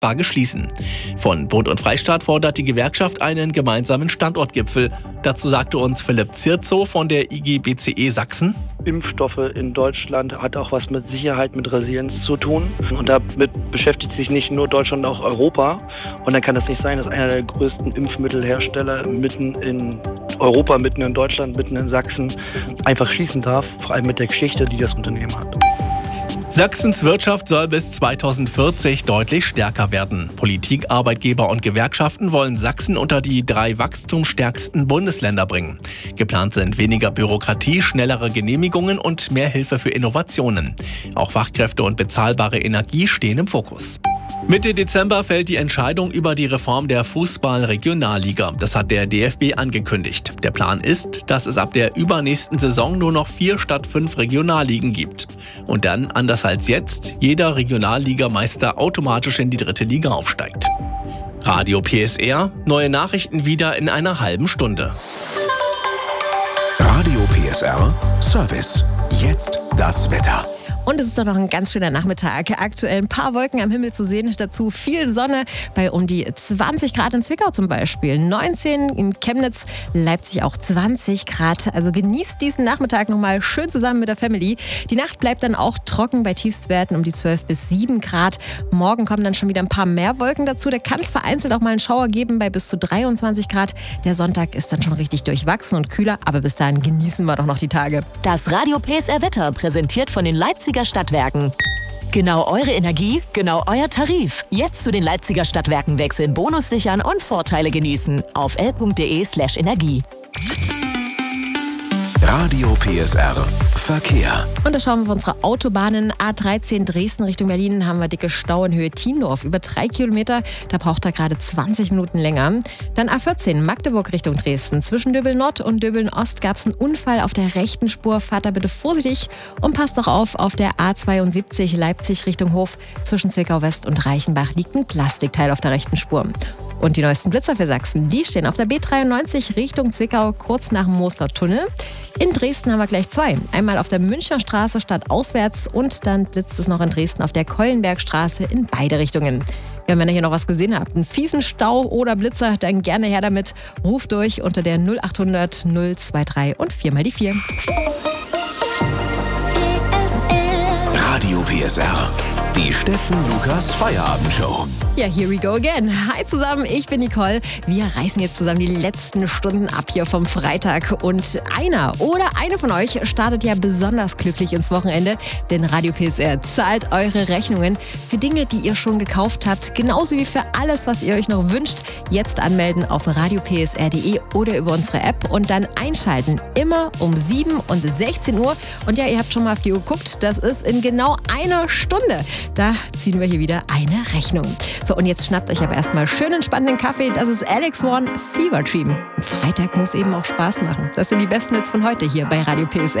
Tage schließen. Von Bund und Freistaat fordert die Gewerkschaft einen gemeinsamen Standortgipfel. Dazu sagte uns Philipp Zirzow von der IG BCE Sachsen. Impfstoffe in Deutschland hat auch was mit Sicherheit, mit Resilienz zu tun. Und damit beschäftigt sich nicht nur Deutschland, auch Europa. Und dann kann es nicht sein, dass einer der größten Impfmittelhersteller mitten in Europa, mitten in Deutschland, mitten in Sachsen einfach schließen darf. Vor allem mit der Geschichte, die das Unternehmen hat. Sachsens Wirtschaft soll bis 2040 deutlich stärker werden. Politik, Arbeitgeber und Gewerkschaften wollen Sachsen unter die 3 wachstumsstärksten Bundesländer bringen. Geplant sind weniger Bürokratie, schnellere Genehmigungen und mehr Hilfe für Innovationen. Auch Fachkräfte und bezahlbare Energie stehen im Fokus. Mitte Dezember fällt die Entscheidung über die Reform der Fußball-Regionalliga. Das hat der DFB angekündigt. Der Plan ist, dass es ab der übernächsten Saison nur noch 4 statt 5 Regionalligen gibt. Und dann, anders als jetzt, jeder Regionalligameister automatisch in die 3. Liga aufsteigt. Radio PSR, neue Nachrichten wieder in einer halben Stunde. Radio PSR Service. Jetzt das Wetter. Und es ist doch noch ein ganz schöner Nachmittag. Aktuell ein paar Wolken am Himmel zu sehen. Dazu viel Sonne bei um die 20 Grad in Zwickau zum Beispiel. 19 in Chemnitz, Leipzig auch 20 Grad. Also genießt diesen Nachmittag nochmal schön zusammen mit der Family. Die Nacht bleibt dann auch trocken bei Tiefstwerten um die 12 bis 7 Grad. Morgen kommen dann schon wieder ein paar mehr Wolken dazu. Da kann es vereinzelt auch mal einen Schauer geben bei bis zu 23 Grad. Der Sonntag ist dann schon richtig durchwachsen und kühler. Aber bis dahin genießen wir doch noch die Tage. Das Radio PSR Wetter präsentiert von den Leipziger Stadtwerken. Genau eure Energie, genau euer Tarif. Jetzt zu den Leipziger Stadtwerken wechseln, Bonus sichern und Vorteile genießen. Auf l.de/energie. Radio PSR Verkehr. Und da schauen wir auf unsere Autobahnen. A13 Dresden Richtung Berlin haben wir dicke Stau in Höhe Tiendorf. Über 3 Kilometer, da braucht er gerade 20 Minuten länger. Dann A14 Magdeburg Richtung Dresden. Zwischen Döbeln Nord und Döbeln Ost gab es einen Unfall auf der rechten Spur. Fahrt da bitte vorsichtig und passt auch auf der A72 Leipzig Richtung Hof. Zwischen Zwickau West und Reichenbach liegt ein Plastikteil auf der rechten Spur. Und die neuesten Blitzer für Sachsen, die stehen auf der B93 Richtung Zwickau, kurz nach dem Mosler Tunnel. In Dresden haben wir gleich 2. Einmal auf der Münchner Straße stadtauswärts und dann blitzt es noch in Dresden auf der Keulenbergstraße in beide Richtungen. Ja, wenn ihr hier noch was gesehen habt, einen fiesen Stau oder Blitzer, dann gerne her damit. Ruft durch unter der 0800 023 und 4 mal die 4. Radio PSR. Die Steffen Lukas Feierabendshow. Ja, here we go again. Hi zusammen, ich bin Nicole. Wir reißen jetzt zusammen die letzten Stunden ab hier vom Freitag. Und einer oder eine von euch startet ja besonders glücklich ins Wochenende. Denn Radio PSR zahlt eure Rechnungen für Dinge, die ihr schon gekauft habt. Genauso wie für alles, was ihr euch noch wünscht. Jetzt anmelden auf radiopsr.de oder über unsere App und dann einschalten. Immer um 7 und 16 Uhr. Und ja, ihr habt schon mal auf die Uhr geguckt. Das ist in genau einer Stunde. Da ziehen wir hier wieder eine Rechnung. So, und jetzt schnappt euch aber erstmal schön entspannenden Kaffee. Das ist Alex One Fever Dream. Freitag muss eben auch Spaß machen. Das sind die besten Hits von heute hier bei Radio PSR.